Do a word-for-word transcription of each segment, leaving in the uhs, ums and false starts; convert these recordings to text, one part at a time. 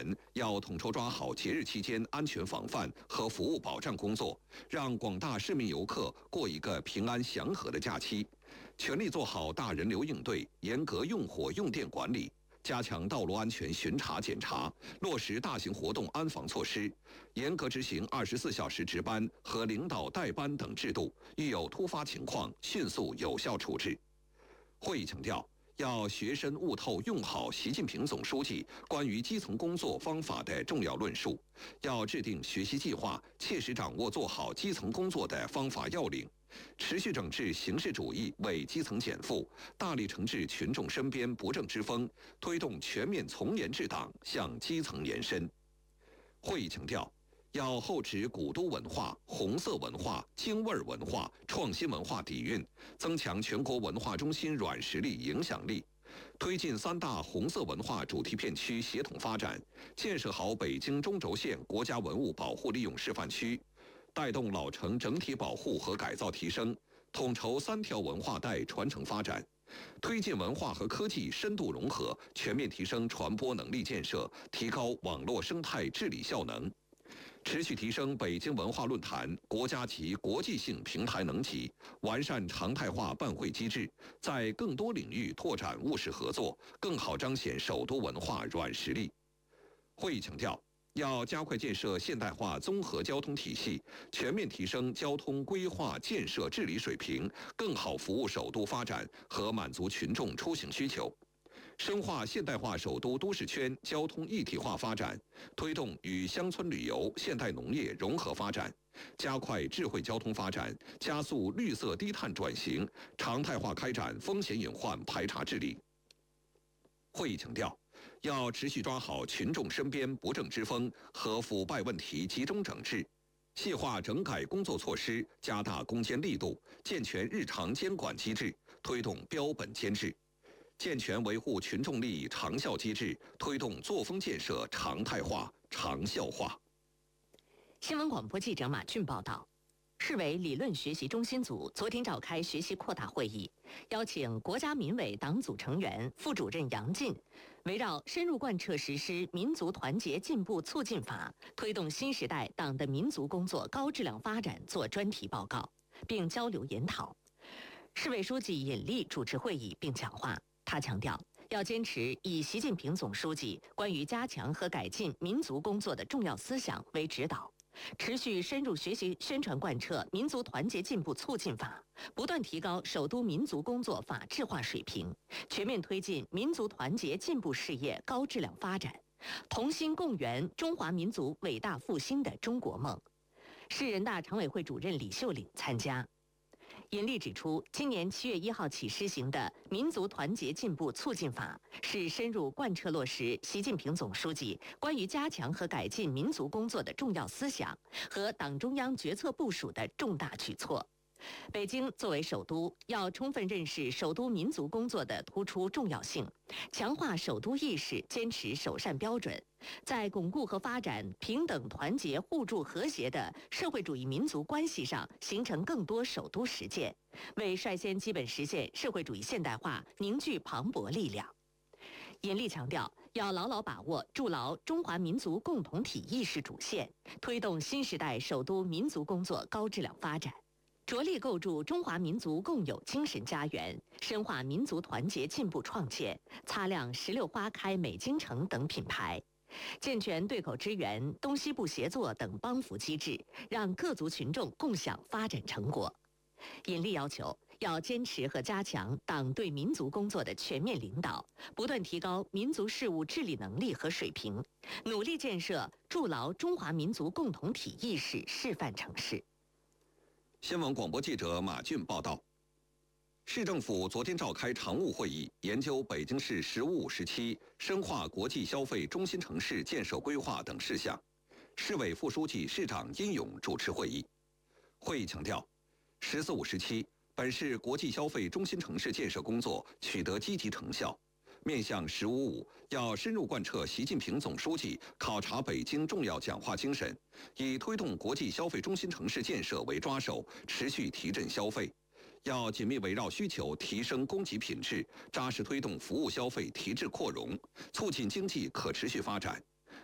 门要统筹抓好节日期间安全防范和服务保障工作，让广大市民游客过一个平安祥和的假期。全力做好大人流应对，严格用火用电管理，加强道路安全巡查检查，落实大型活动安防措施，严格执行二十四小时值班和领导带班等制度，遇有突发情况迅速有效处置。会议强调，要学深悟透用好习近平总书记关于基层工作方法的重要论述，要制定学习计划，切实掌握做好基层工作的方法要领，持续整治形式主义为基层减负，大力惩治群众身边不正之风，推动全面从严治党向基层延伸。会议强调，要厚植古都文化、红色文化、京味文化、创新文化底蕴，增强全国文化中心软实力影响力，推进三大红色文化主题片区协同发展，建设好北京中轴线国家文物保护利用示范区，带动老城整体保护和改造提升，统筹三条文化带传承发展，推进文化和科技深度融合，全面提升传播能力建设，提高网络生态治理效能。持续提升北京文化论坛国家级、国际性平台能级，完善常态化办会机制，在更多领域拓展务实合作，更好彰显首都文化软实力。会议强调，要加快建设现代化综合交通体系，全面提升交通规划建设治理水平，更好服务首都发展和满足群众出行需求。深化现代化首都都市圈交通一体化发展，推动与乡村旅游、现代农业融合发展，加快智慧交通发展，加速绿色低碳转型，常态化开展风险隐患排查治理。会议强调，要持续抓好群众身边不正之风和腐败问题集中整治，细化整改工作措施，加大攻坚力度，健全日常监管机制，推动标本兼治。健全维护群众利益长效机制，推动作风建设常态化、长效化。 新闻广播记者马俊报道，市委理论学习中心组昨天召开学习扩大会议，邀请国家民委党组成员、副主任杨进，围绕深入贯彻实施民族团结进步促进法，推动新时代党的民族工作高质量发展做专题报告，并交流研讨。市委书记尹力主持会议并讲话。他强调，要坚持以习近平总书记关于加强和改进民族工作的重要思想为指导，持续深入学习宣传贯彻民族团结进步促进法，不断提高首都民族工作法治化水平，全面推进民族团结进步事业高质量发展，同心共圆中华民族伟大复兴的中国梦。市人大常委会主任李秀岭参加。尹力指出，今年七月一号起施行的《民族团结进步促进法》是深入贯彻落实习近平总书记关于加强和改进民族工作的重要思想和党中央决策部署的重大举措。北京作为首都，要充分认识首都民族工作的突出重要性，强化首都意识，坚持首善标准，在巩固和发展平等、团结、互助、和谐的社会主义民族关系上形成更多首都实践，为率先基本实现社会主义现代化凝聚磅礴力量。尹力强调，要牢牢把握筑牢中华民族共同体意识主线，推动新时代首都民族工作高质量发展，着力构筑中华民族共有精神家园，深化民族团结进步创建，擦亮十六花开美京城等品牌，健全对口支援、东西部协作等帮扶机制，让各族群众共享发展成果。尹力要求，要坚持和加强党对民族工作的全面领导，不断提高民族事务治理能力和水平，努力建设筑牢中华民族共同体意识示范城市。 新闻广播记者马俊报道，市政府昨天召开常务会议，研究北京市“十五五”时期深化国际消费中心城市建设规划等事项。市委副书记、市长殷勇主持会议。会议强调，“十四五”时期，本市国际消费中心城市建设工作取得积极成效。面向“十五五”，要深入贯彻习近平总书记考察北京重要讲话精神，以推动国际消费中心城市建设为抓手，持续提振消费。要紧密围绕需求提升供给品质，扎实推动服务消费提质扩容，促进经济可持续发展。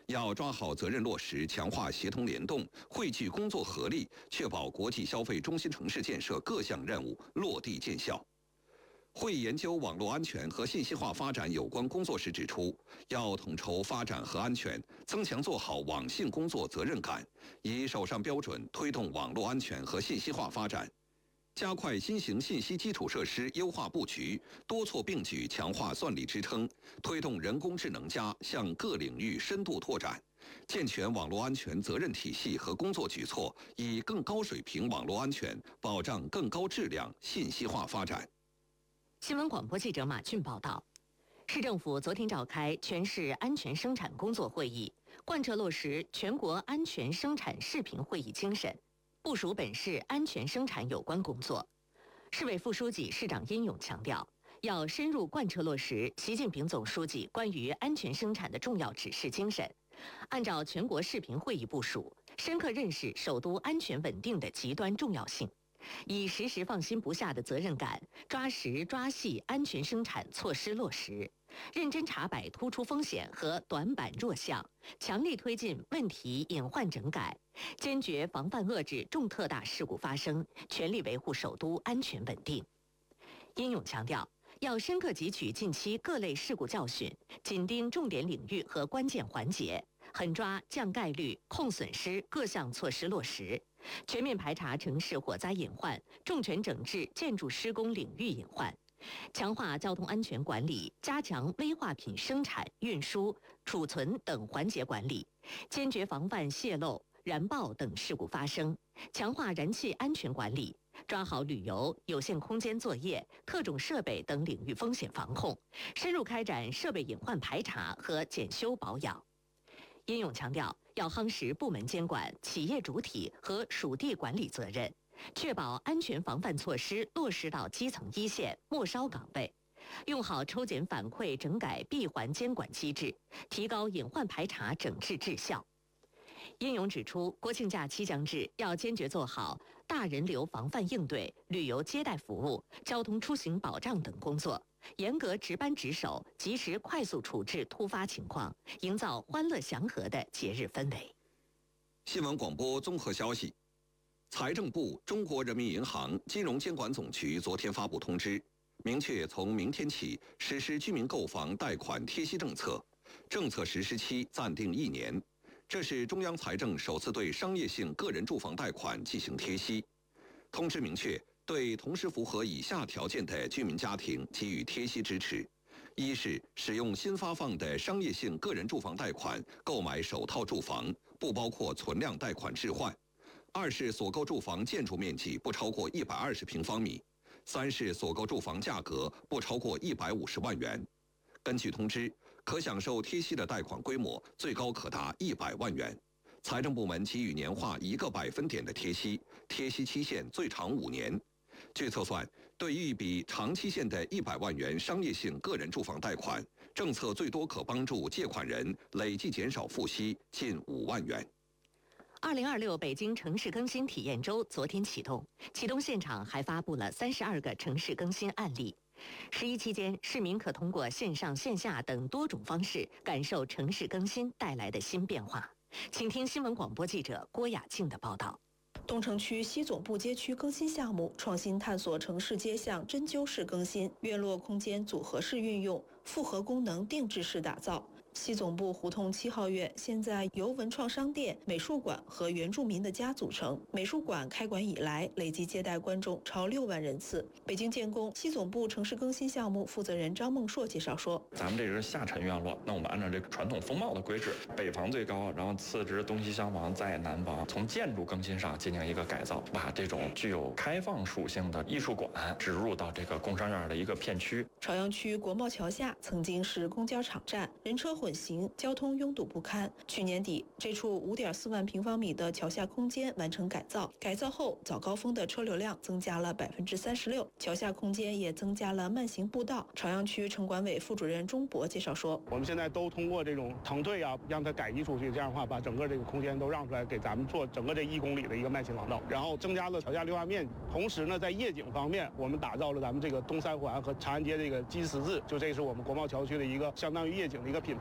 要抓好责任落实，强化协同联动，汇聚工作合力，确保国际消费中心城市建设各项任务落地见效。会议研究网络安全和信息化发展有关工作时指出，要统筹发展和安全，增强做好网信工作责任感，以手上标准推动网络安全和信息化发展。加快新型信息基础设施优化布局，多措并举强化算力支撑，推动人工智能加向各领域深度拓展，健全网络安全责任体系和工作举措，以更高水平网络安全保障更高质量信息化发展。 新闻广播记者马俊报道，市政府昨天召开全市安全生产工作会议，贯彻落实全国安全生产视频会议精神，部署本市安全生产有关工作。市委副书记、市长殷勇强调，要深入贯彻落实习近平总书记关于安全生产的重要指示精神，按照全国视频会议部署，深刻认识首都安全稳定的极端重要性，以时时放心不下的责任感，抓实抓细安全生产措施落实，认真查摆突出风险和短板弱项，强力推进问题隐患整改，坚决防范遏制重特大事故发生，全力维护首都安全稳定。殷勇强调，要深刻汲取近期各类事故教训，紧盯重点领域和关键环节，狠抓降概率、控损失各项措施落实，全面排查城市火灾隐患，重拳整治建筑施工领域隐患，强化交通安全管理，加强危化品生产、运输、储存等环节管理，坚决防范泄漏、燃爆等事故发生，强化燃气安全管理，抓好旅游、有限空间作业、特种设备等领域风险防控，深入开展设备隐患排查和检修保养。殷勇强调，要夯实部门监管、企业主体和属地管理责任，确保安全防范措施落实到基层一线末梢岗位，用好抽检反馈整改闭环监管机制，提高隐患排查整治质效。殷勇指出，国庆假期将至，要坚决做好大人流防范应对、旅游接待服务、交通出行保障等工作，严格值班值守，及时快速处置突发情况，营造欢乐祥和的节日氛围。 新闻广播综合消息，财政部、中国人民银行、金融监管总局昨天发布通知，明确从明天起实施居民购房贷款贴息政策，政策实施期暂定一年。这是中央财政首次对商业性个人住房贷款进行贴息。通知明确，对同时符合以下条件的居民家庭给予贴息支持：一是使用新发放的商业性个人住房贷款购买首套住房，不包括存量贷款置换；二是所购住房建筑面积不超过一百二十平方米；三是所购住房价格不超过一百五十万元。根据通知，可享受贴息的贷款规模最高可达一百万元，财政部门给予年化一个百分点的贴息，贴息期限最长五年。据测算，对于一笔长期限的一百万元商业性个人住房贷款，政策最多可帮助借款人累计减少付息近五万元。 二零二六北京城市更新体验周昨天启动，启动现场还发布了三十二个城市更新案例。十一期间，市民可通过线上线下等多种方式感受城市更新带来的新变化。请听新闻广播记者郭雅静的报道。 东城区西总部街区更新项目创新探索城市街巷针灸式更新，院落空间组合式运用，复合功能定制式打造。西总部胡同七号院现在由文创商店、美术馆和原住民的家组成。美术馆开馆以来，累计接待观众超六万人次。北京建工西总部城市更新项目负责人张梦硕介绍说：“ 咱们这是下沉院落，那我们按照这个传统风貌的规制，北房最高，然后次之东西厢房，在南房，从建筑更新上进行一个改造，把这种具有开放属性的艺术馆植入到这个工商院的一个片区。” 朝阳区国贸桥下曾经是公交场站，人车混行，交通拥堵不堪。去年底，这处五点四万平方米的桥下空间完成改造，改造后早高峰的车流量增加了百分之三十六，桥下空间也增加了慢行步道。朝阳区城管委副主任钟博介绍说：“ 我们现在都通过这种腾退啊，让它改移出去，这样的话把整个这个空间都让出来，给咱们做整个这一公里的一个慢行廊道，然后增加了桥下绿化面积。同时呢，在夜景方面，我们打造了咱们这个东三环和长安街这个金十字，就这是我们国贸桥区的一个相当于夜景的一个品牌。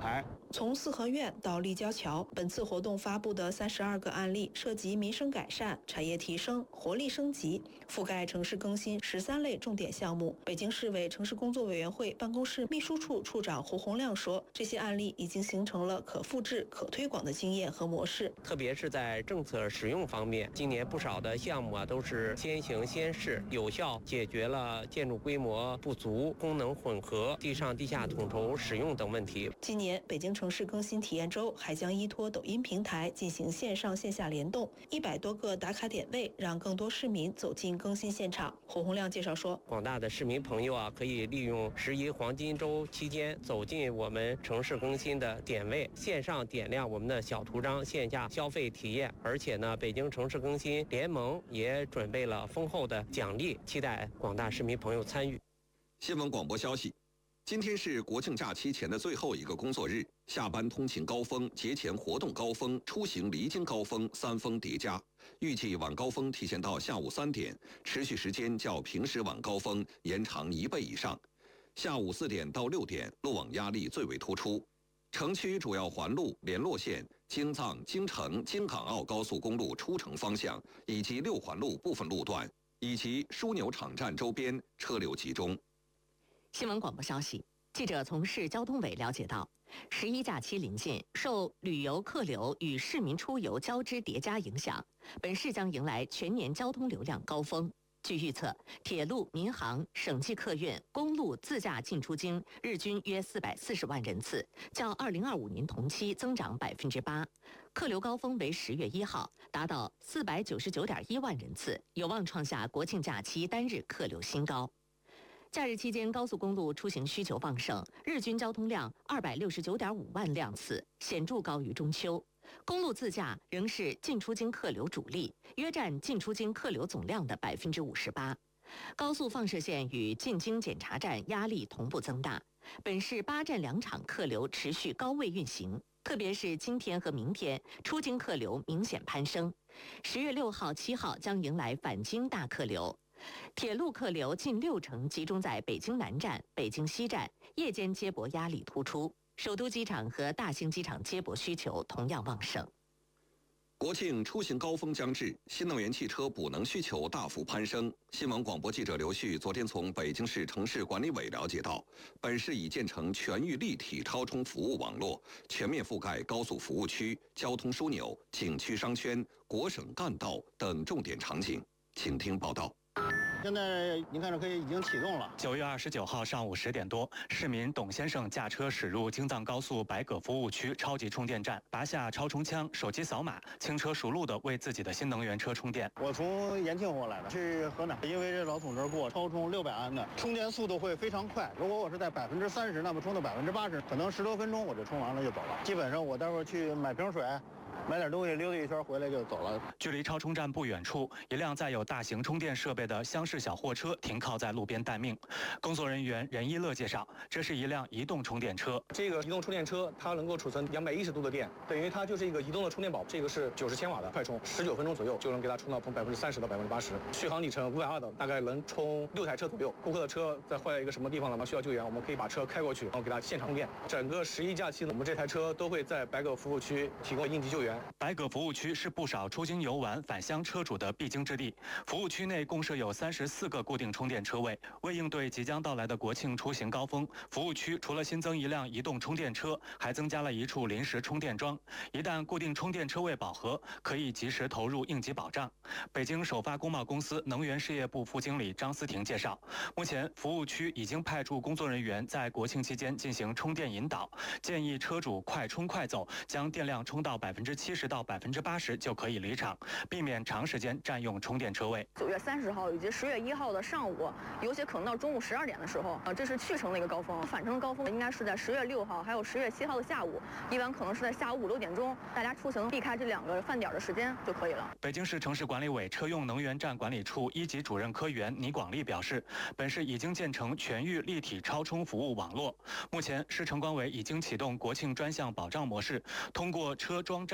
台。 从四合院到立交桥，本次活动发布的三十二个案例涉及民生改善、产业提升、活力升级，覆盖城市更新十三类重点项目。北京市委城市工作委员会办公室秘书处处长胡洪亮说，这些案例已经形成了可复制、可推广的经验和模式。 特别是在政策使用方面，今年不少的项目啊都是先行先试，有效解决了建筑规模不足、功能混合、地上地下统筹使用等问题。 今年北京城市更新体验周还将依托抖音平台进行线上线下联动，一百多个打卡点位，让更多市民走进更新现场。胡洪亮介绍说， 广大的市民朋友啊，可以利用十一黄金周期间走进我们城市更新的点位，线上点亮我们的小图章，线下消费体验。而且呢，北京城市更新联盟也准备了丰厚的奖励，期待广大市民朋友参与。 新闻广播消息。今天是国庆假期前的最后一个工作日，下班通勤高峰、节前活动高峰、出行离京高峰三峰叠加，预计晚高峰提前到下午三点，持续时间较平时晚高峰延长一倍以上。下午四点到六点，路网压力最为突出。城区主要环路、联络线、京藏、京承、京港澳高速公路出城方向以及六环路部分路段，以及枢纽场站周边车流集中。 新闻广播消息，记者从市交通委了解到，十一假期临近，受旅游客流与市民出游交织叠加影响，本市将迎来全年交通流量高峰。据预测，铁路、民航、省际客运、公路自驾进出京日均约四百四十万人次，较二零二五年同期增长百分之八。客流高峰为十月一号，达到四百九十九点一万人次，有望创下国庆假期单日客流新高。假日期间，高速公路出行需求旺盛，日均交通量二百六十九点五万辆次，显著高于中秋。公路自驾仍是进出京客流主力，约占进出京客流总量的百分之五十八。高速放射线与进京检查站压力同步增大，本市八站两场客流持续高位运行，特别是今天和明天出京客流明显攀升。十月六号、七号将迎来返京大客流。铁路客流近六成集中在北京南站、北京西站，夜间接驳压力突出。首都机场和大兴机场接驳需求同样旺盛。 国庆出行高峰将至，新能源汽车补能需求大幅攀升。新闻广播记者刘旭昨天从北京市城市管理委了解到，本市已建成全域立体超充服务网络，全面覆盖高速服务区、交通枢纽、景区商圈、国省干道等重点场景。请听报道。 现在您看这可以已经启动了。 九月二十九号上午十点多，市民董先生驾车驶入京藏高速白葛服务区超级充电站，拔下超充枪，手机扫码，轻车熟路地为自己的新能源车充电。 我从延庆过来的，去河南，因为这老从这儿过，超充六百安的，充电速度会非常快。如果我是在百分之三十，那么充到百分之八十，可能十多分钟我就充完了就走了。基本上我待会儿去买瓶水。买点东西溜达一圈回来就走了。 距离超充站不远处，一辆载有大型充电设备的厢式小货车停靠在路边待命。工作人员任一乐介绍，这是一辆移动充电车。 这个移动充电车它能够储存两百一十度的电，等于它就是一个移动的充电宝。这个是九十千瓦的快充，十九分钟左右就能给它充到从百分之三十到百分之八十，续航里程五百二的，大概能充六台车左右。顾客的车在坏了一个什么地方了吗？需要救援，我们可以把车开过去，然后给它现场充电。整个十一假期呢，我们这台车都会在白葛服务区提供应急救援。 白葛服务区是不少出京游玩返乡车主的必经之地。服务区内共设有三十四个固定充电车位。为应对即将到来的国庆出行高峰，服务区除了新增一辆移动充电车，还增加了一处临时充电桩。一旦固定充电车位饱和，可以及时投入应急保障。北京首发工贸公司能源事业部副经理张思婷介绍，目前服务区已经派驻工作人员在国庆期间进行充电引导，建议车主快充快走，将电量充到百分之七十到百分之八十就可以离场，避免长时间占用充电车位。 九月三十号以及十月一号的上午，有些可能到中午十二点的时候，呃，这是去程的一个高峰，返程的高峰应该是在十月六号还有十月七号的下午，一般可能是在下午五六点钟，大家出行避开这两个饭点的时间就可以了。 北京市城市管理委车用能源站管理处一级主任科员倪广利表示，本市已经建成全域立体超充服务网络，目前市城管委已经启动国庆专项保障模式，通过车装站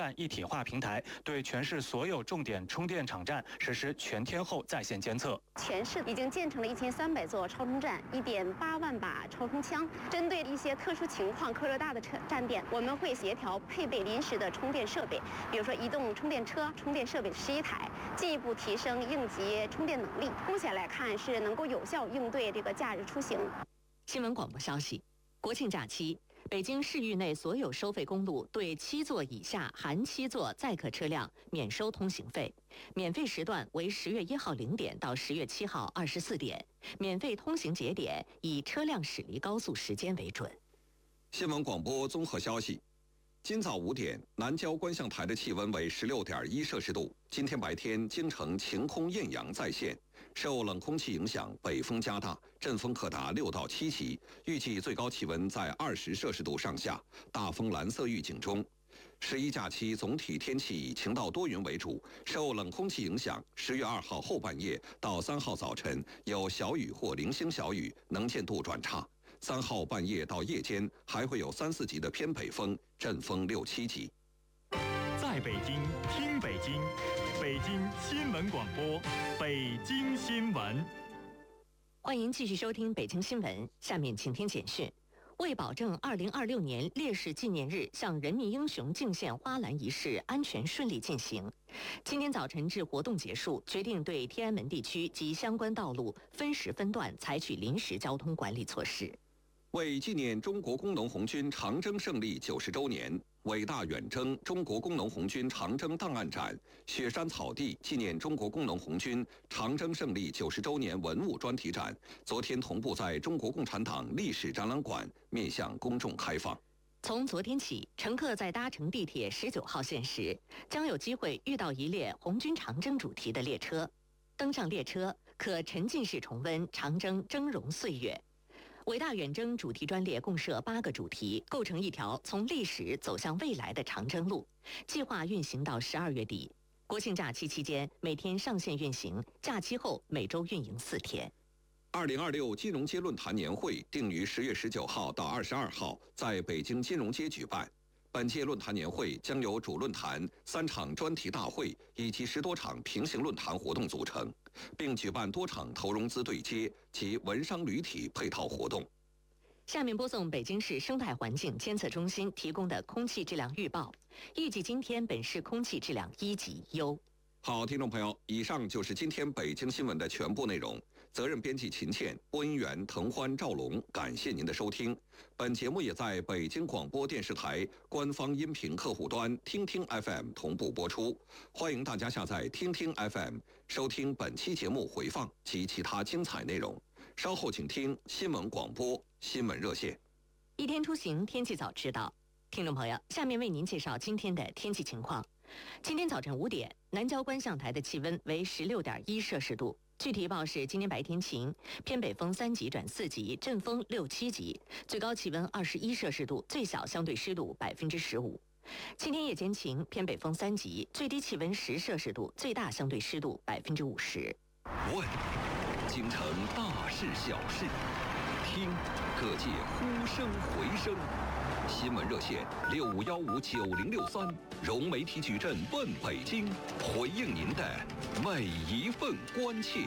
站一体化平台，对全市所有重点充电场站实施全天候在线监测。 全市已经建成了一千三百座超充站，一点八万把超充枪。针对一些特殊情况、客流大的站点，我们会协调配备临时的充电设备，比如说移动充电车、充电设备十一台，进一步提升应急充电能力。目前来看，是能够有效应对这个假日出行。 新闻广播消息：国庆假期，北京市域内所有收费公路对七座以下含七座载客车辆免收通行费，免费时段为十月一号零点到十月七号二十四点，免费通行节点以车辆驶离高速时间为准。 新闻广播综合消息：今早五点，南郊观象台的气温为十六点一摄氏度。今天白天，京城晴空艳阳再现。受冷空气影响，北风加大，阵风可达六到七级，预计最高气温在二十摄氏度上下，大风蓝色预警中。十一假期总体天气以晴到多云为主，受冷空气影响，十月二号后半夜到三号早晨有小雨或零星小雨，能见度转差。三号半夜到夜间还会有三四级的偏北风，阵风六七级。 在北京听北京，北京新闻广播，北京新闻。 欢迎继续收听北京新闻，下面请听简讯。为保证二零二六年烈士纪念日向人民英雄敬献花篮仪式安全顺利进行，今天早晨至活动结束，决定对天安门地区及相关道路分时分段采取临时交通管理措施。 为纪念中国工农红军长征胜利九十周年，伟大远征中国工农红军长征档案展、雪山草地纪念中国工农红军长征胜利九十周年文物专题展，昨天同步在中国共产党历史展览馆面向公众开放。 从昨天起，乘客在搭乘地铁十九号线时，将有机会遇到一列红军长征主题的列车。登上列车，可沉浸式重温长征峥嵘岁月。伟大远征主题专列共设八个主题，构成一条从历史走向未来的长征路，计划运行到十二月底。国庆假期期间每天上线运行，假期后每周运营四天。 二零二六金融街论坛年会定于十月十九号到二十二号在北京金融街举办。本届论坛年会将由主论坛、三场专题大会以及十多场平行论坛活动组成，并举办多场投融资对接及文商旅体配套活动。 下面播送北京市生态环境监测中心提供的空气质量预报，预计今天本市空气质量一级优。 好，听众朋友，以上就是今天北京新闻的全部内容。责任编辑秦倩，播音员滕欢、赵龙，感谢您的收听。本节目也在北京广播电视台官方音频客户端听听 F M 同步播出，欢迎大家下载听听 F M 收听本期节目回放及其他精彩内容。稍后请听新闻广播新闻热线。 一天出行天气早知道，听众朋友，下面为您介绍今天的天气情况。今天早晨五点，南郊观象台的气温为十六点一摄氏度。具体报是今天白天晴，偏北风三级转四级，阵风六七级，最高气温二十一摄氏度，最小相对湿度百分之十五。今天夜间晴，偏北风三级，最低气温十摄氏度，最大相对湿度百分之五十。 问，京城大事小事，听，各界呼声回声。新闻热线六五幺五九零六三，融媒体矩阵问北京，回应您的每一份关切。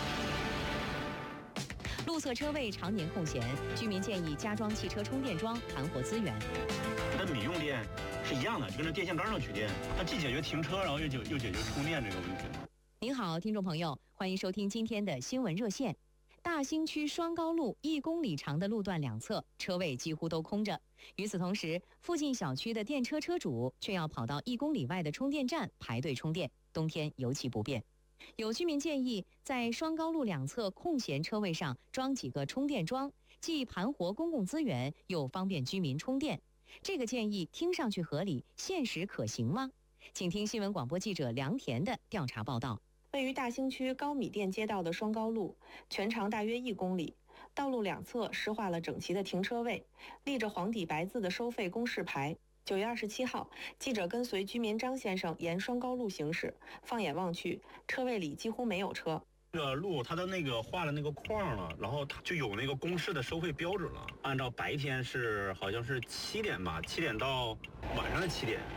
路侧车位常年空闲，居民建议加装汽车充电桩，盘活资源。 跟民用电是一样的，就跟那电线杆上取电，它既解决停车，然后又解又解决充电这个问题。 您好，听众朋友，欢迎收听今天的新闻热线。大兴区双高路一公里长的路段两侧车位几乎都空着，与此同时，附近小区的电车车主却要跑到一公里外的充电站排队充电，冬天尤其不便。有居民建议在双高路两侧空闲车位上装几个充电桩，既盘活公共资源，又方便居民充电。这个建议听上去合理，现实可行吗？请听新闻广播记者梁田的调查报道。 位于大兴区高米店街道的双高路，全长大约一公里，道路两侧施画了整齐的停车位，立着黄底白字的收费公示牌。九月二十七号，记者跟随居民张先生沿双高路行驶，放眼望去，车位里几乎没有车。 这个路它的那个画了那个框了，然后它就有那个公示的收费标准了。按照白天是好像是七点吧，七点到晚上的七点。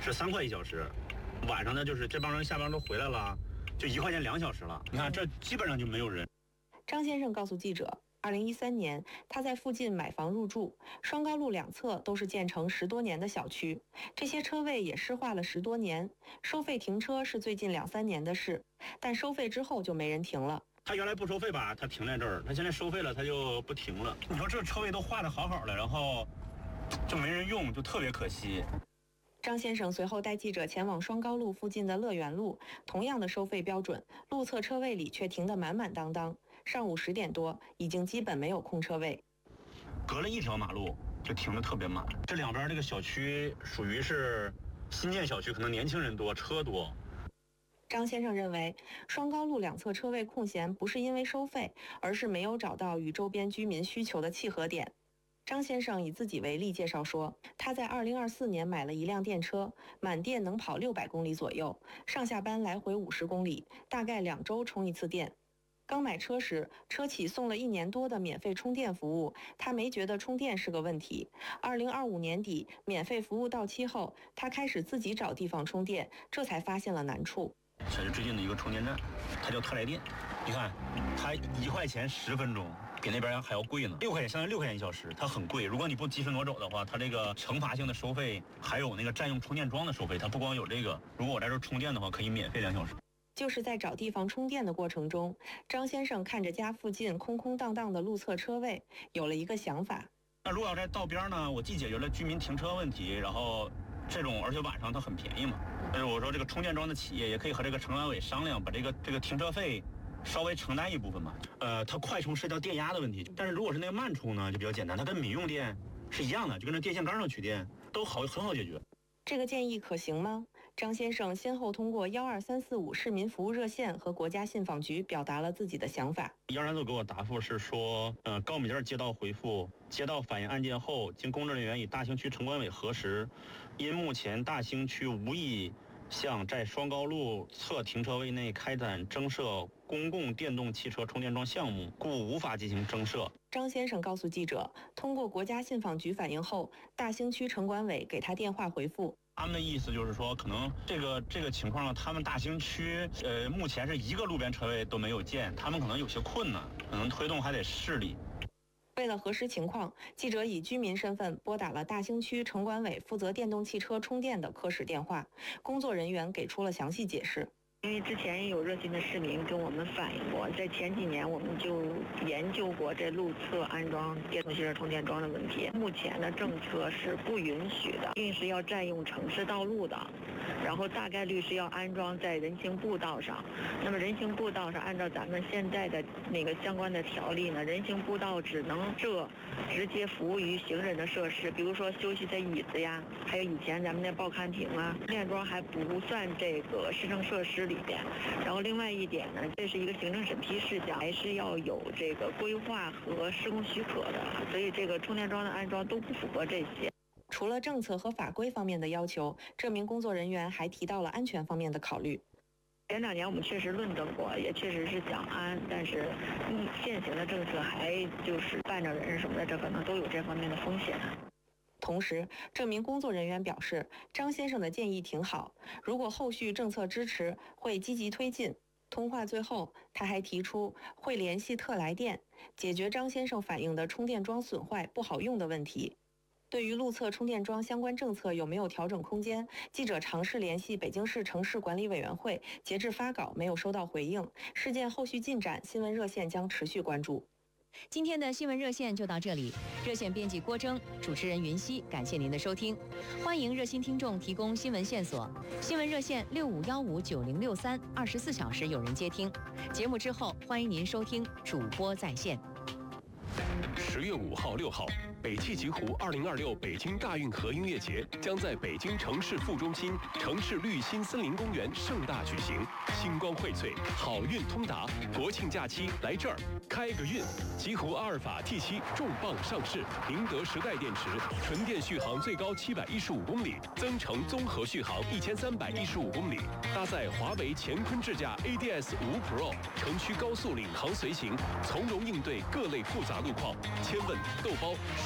是三块一小时，晚上呢就是这帮人下班都回来了，就一块钱两小时了。你看这基本上就没有人。 张先生告诉记者，二零一三年他在附近买房入住，双高路两侧都是建成十多年的小区，这些车位也湿化了十多年，收费停车是最近两三年的事，但收费之后就没人停了。 他原来不收费吧，他停在这儿，他现在收费了，他就不停了。你说这车位都画得好好的，然后就没人用，就特别可惜。 张先生随后带记者前往双高路附近的乐园路，同样的收费标准，路侧车位里却停得满满当当。上午十点多，已经基本没有空车位。 隔了一条马路就停得特别满。这两边这个小区属于是新建小区，可能年轻人多，车多。 张先生认为，双高路两侧车位空闲不是因为收费，而是没有找到与周边居民需求的契合点。张先生以自己为例介绍说，他在二零二四年买了一辆电车，满电能跑六百公里左右，上下班来回五十公里，大概两周充一次电。刚买车时，车企送了一年多的免费充电服务，他没觉得充电是个问题。二零二五年底，免费服务到期后，他开始自己找地方充电，这才发现了难处。 这是最近的一个充电站，它叫特来电。你看，它一块钱十分钟，比那边还要贵呢。六块钱相当于六块钱一小时，它很贵。如果你不及时挪走的话，它这个惩罚性的收费，还有那个占用充电桩的收费，它不光有这个。如果我在这充电的话，可以免费两小时。 就是在找地方充电的过程中，张先生看着家附近空空荡荡的路侧车位，有了一个想法。 那如果要在道边呢，我既解决了居民停车问题，然后这种而且晚上它很便宜嘛。但是我说这个充电桩的企业也可以和这个城管委商量，把这个这个停车费稍微承担一部分嘛。呃，它快充涉及到电压的问题，但是如果是那个慢充呢，就比较简单，它跟民用电是一样的，就跟这电线杆上取电都好很好解决。 这个建议可行吗？张先生先后通过幺二三四五市民服务热线和国家信访局表达了自己的想法。 幺二三四五给我答复是说，呃，高米店接到回复，接到反映案件后，经工作人员与大兴区城管委核实，因目前大兴区无意向在双高路侧停车位内开展增设公共电动汽车充电桩项目，故无法进行增设。 张先生告诉记者，通过国家信访局反映后，大兴区城管委给他电话回复。 他们的意思就是说，可能这个这个情况呢，他们大兴区呃目前是一个路边车位都没有建，他们可能有些困难，可能推动还得市里。 为了核实情况，记者以居民身份拨打了大兴区城管委负责电动汽车充电的科室电话，工作人员给出了详细解释。 因为之前有热心的市民跟我们反映过，在前几年我们就研究过在路侧安装电动汽车充电桩的问题。目前的政策是不允许的，一定是要占用城市道路的，然后大概率是要安装在人行步道上。那么人行步道上，按照咱们现在的那个相关的条例呢，人行步道只能设直接服务于行人的设施，比如说休息的椅子呀，还有以前咱们的报刊亭啊，充电桩还不算这个市政设施里。然后另外一点呢，这是一个行政审批事项，还是要有这个规划和施工许可的，所以这个充电桩的安装都不符合这些。 除了政策和法规方面的要求，这名工作人员还提到了安全方面的考虑。 前两年我们确实论证过，也确实是想安，但是现行的政策还就是绊着人什么的，这可能都有这方面的风险。 同时，这名工作人员表示，张先生的建议挺好，如果后续政策支持，会积极推进。通话最后，他还提出会联系特来电，解决张先生反映的充电桩损坏不好用的问题。对于路侧充电桩相关政策有没有调整空间，记者尝试联系北京市城市管理委员会，截至发稿没有收到回应。事件后续进展，新闻热线将持续关注。 今天的新闻热线就到这里，热线编辑郭征，主持人云熙，感谢您的收听。欢迎热心听众提供新闻线索，新闻热线六五幺五九零六三，二十四小时有人接听。节目之后，欢迎您收听主播在线。 十月五号、六号，北汽极狐二零二六北京大运河音乐节将在北京城市副中心城市绿心森林公园盛大举行，星光荟萃，好运通达。国庆假期来这儿开个运！极狐阿尔法 T 七重磅上市，宁德时代电池，纯电续航最高七百一十五公里，增程综合续航一千三百一十五公里，搭载华为乾坤智驾 A D S 五 Pro， 城区高速领航随行，从容应对各类复杂路况。千问、豆包双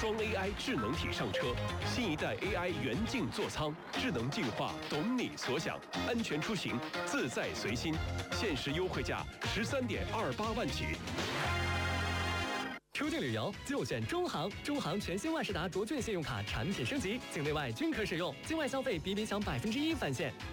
双 A I 智能体上车，新一代 A I 元镜座舱，智能进化，懂你所想，安全出行，自在随心。限时优惠价十三点二八万起。 出境旅游就选中航，中航全新万事达卓券信用卡产品升级，境内外均可使用，境外消费比比享百分之一返现。